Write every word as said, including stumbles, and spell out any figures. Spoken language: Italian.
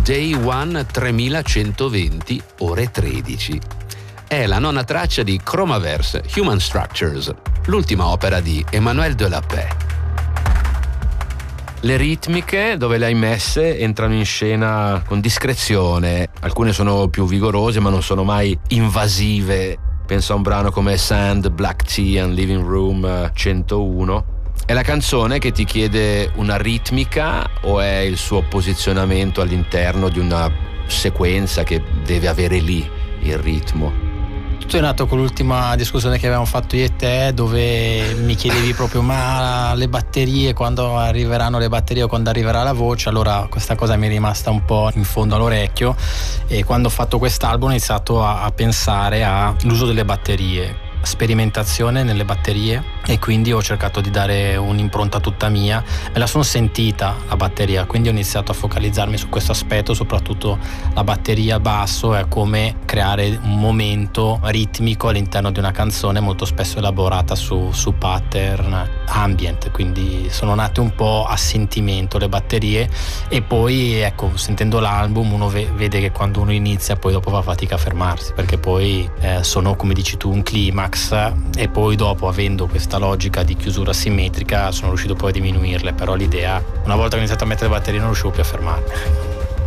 Day One tremilacentoventi ore tredici. È la nona traccia di Chromaverse, Human Structures, l'ultima opera di Emmanuel Delapey. Le ritmiche dove le hai messe entrano in scena con discrezione, alcune sono più vigorose ma non sono mai invasive. Penso a un brano come Sand, Black Tea and Living Room centouno. È la canzone che ti chiede una ritmica o è il suo posizionamento all'interno di una sequenza che deve avere lì il ritmo? Tutto è nato con l'ultima discussione che avevamo fatto io e te, dove mi chiedevi proprio ma le batterie, quando arriveranno le batterie o quando arriverà la voce. Allora questa cosa mi è rimasta un po' in fondo all'orecchio e quando ho fatto quest'album ho iniziato a, a pensare all'uso delle batterie, sperimentazione nelle batterie, e quindi ho cercato di dare un'impronta tutta mia. Me la sono sentita la batteria, quindi ho iniziato a focalizzarmi su questo aspetto, soprattutto la batteria basso e come creare un momento ritmico all'interno di una canzone molto spesso elaborata su, su pattern ambient, quindi sono nate un po' a sentimento le batterie. E poi ecco, sentendo l'album uno vede che quando uno inizia poi dopo fa fatica a fermarsi, perché poi eh, sono, come dici tu, un climax, e poi dopo, avendo questa logica di chiusura simmetrica, sono riuscito poi a diminuirle, però l'idea, una volta che ho iniziato a mettere le batterie, non riuscivo più a fermarmi.